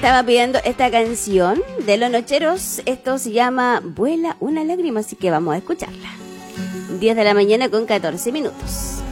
estaba pidiendo esta canción de Los Nocheros. Esto se llama Vuela una lágrima, así que vamos a escucharla. 10 de la mañana con 14 minutos.